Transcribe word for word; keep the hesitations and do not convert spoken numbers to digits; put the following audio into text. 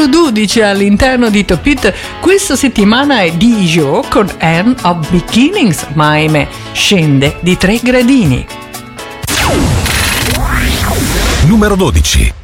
numero dodici all'interno di Top Hit questa settimana è Dijo con End of Beginnings, ma ahimè scende di tre gradini. Numero dodici.